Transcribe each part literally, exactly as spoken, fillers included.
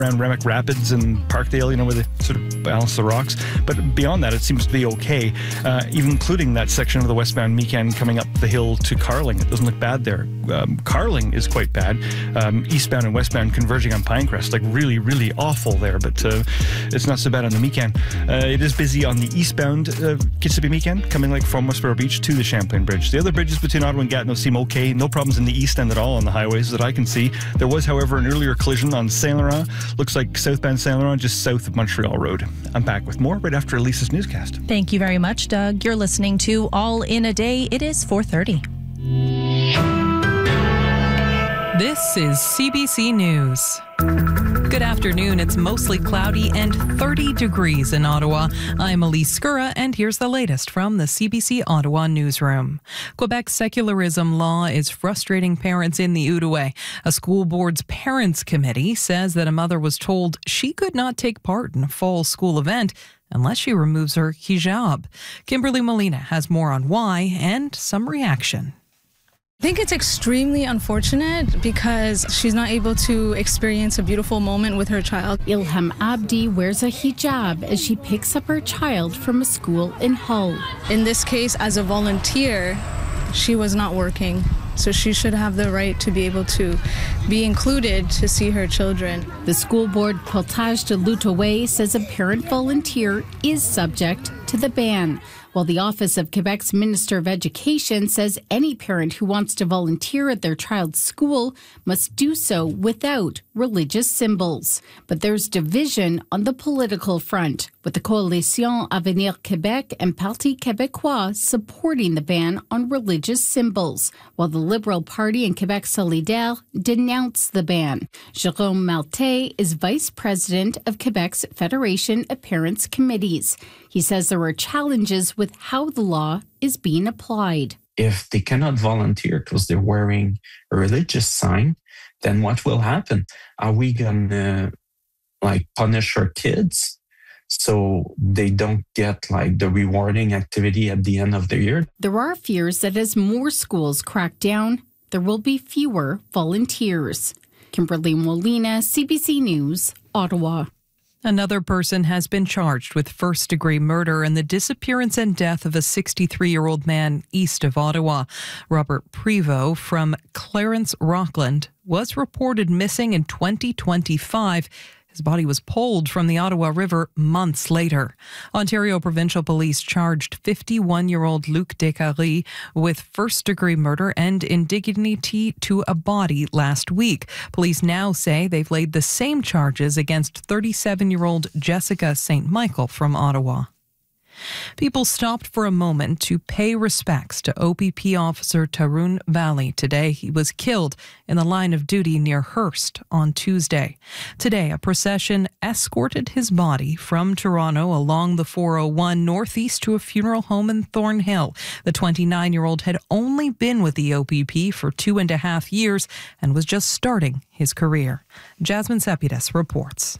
around Remick Rapids and Parkdale, you know, where they sort of balance the rocks. But beyond that, it seems to be okay, uh, even including that section of the westbound Meekan coming up the hill to Carling. It doesn't look bad there. Um, Carling is quite bad. Um, eastbound and westbound converging on Pinecrest, like really, really awful there, but uh, it's not so bad on the Meekan. Uh, it is busy on the eastbound uh, Kissimmee Meekan, coming like from Westboro Beach to the Champlain Bridge. The other bridges between Ottawa and Gatineau seem okay. No problems in the east end at all on the highways that I can see. There was, however, an earlier collision on Saint Laurent. Looks like southbound Saint Laurent, just south of Montreal Road. I'm back with more right after Elisa's newscast. Thank you very much, Doug. You're listening to All in a Day. It is four thirty. This is C B C News. Good afternoon. It's mostly cloudy and thirty degrees in Ottawa. I'm Elise Skura, and here's the latest from the C B C Ottawa newsroom. Quebec's secularism law is frustrating parents in the Outaouais. A school board's parents committee says that a mother was told she could not take part in a fall school event unless she removes her hijab. Kimberly Molina has more on why and some reaction. I think it's extremely unfortunate because she's not able to experience a beautiful moment with her child. Ilham Abdi wears a hijab as she picks up her child from a school in Hull. In this case, as a volunteer, she was not working. So she should have the right to be able to be included to see her children. The school board Portage de l'Outaouais says a parent volunteer is subject to the ban, while the Office of Quebec's Minister of Education says any parent who wants to volunteer at their child's school must do so without religious symbols. But there's division on the political front, with the Coalition Avenir Québec and Parti Québécois supporting the ban on religious symbols, while the Liberal Party and Quebec Solidaire denounce the ban. Jérôme Maltais is vice president of Quebec's Federation of Parents Committees. He says there are challenges with how the law is being applied. If they cannot volunteer because they're wearing a religious sign, then what will happen? Are we going to like punish our kids so they don't get like the rewarding activity at the end of the year? There are fears that as more schools crack down, there will be fewer volunteers. Kimberly Molina, C B C News, Ottawa. Another person has been charged with first-degree murder in the disappearance and death of a sixty-three-year-old man east of Ottawa. Robert Prevost from Clarence Rockland was reported missing in twenty twenty-five. His body was pulled from the Ottawa River months later. Ontario Provincial Police charged fifty-one-year-old Luc Descaries with first-degree murder and indignity to a body last week. Police now say they've laid the same charges against thirty-seven-year-old Jessica Saint Michael from Ottawa. People stopped for a moment to pay respects to O P P officer Tarun Valley today. He was killed in the line of duty near Hearst on Tuesday. Today, a procession escorted his body from Toronto along the four oh one northeast to a funeral home in Thornhill. The twenty-nine-year-old had only been with the O P P for two and a half years and was just starting his career. Jasmine Sepidus reports.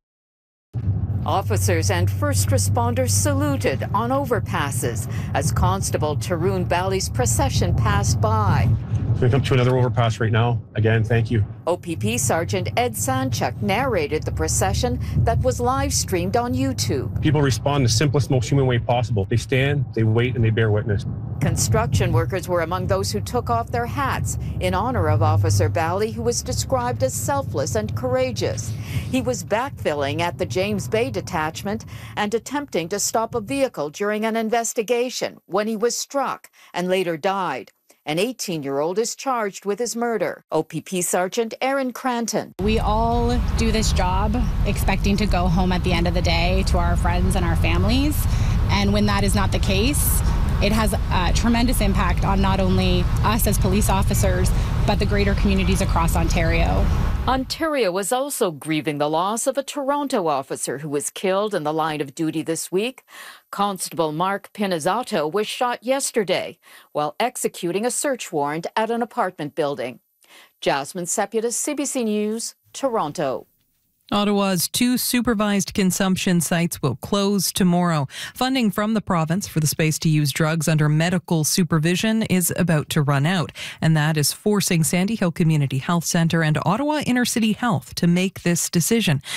Officers and first responders saluted on overpasses as Constable Tarun Valley's procession passed by. We come to another overpass right now. Again, thank you. O P P Sergeant Ed Sanchuk narrated the procession that was live streamed on YouTube. People respond the simplest, most human way possible. They stand, they wait, and they bear witness. Construction workers were among those who took off their hats in honor of Officer Valley, who was described as selfless and courageous. He was backfilling at the James Bay detachment and attempting to stop a vehicle during an investigation when he was struck and later died. An eighteen-year-old is charged with his murder. O P P Sergeant Erin Cranton. We all do this job expecting to go home at the end of the day to our friends and our families. And when that is not the case, it has a tremendous impact on not only us as police officers, but the greater communities across Ontario. Ontario was also grieving the loss of a Toronto officer who was killed in the line of duty this week. Constable Mark Pinizzato was shot yesterday while executing a search warrant at an apartment building. Jasmine Sepidus, C B C News, Toronto. Ottawa's two supervised consumption sites will close tomorrow. Funding from the province for the space to use drugs under medical supervision is about to run out, and that is forcing Sandy Hill Community Health Centre and Ottawa Inner City Health to make this decision.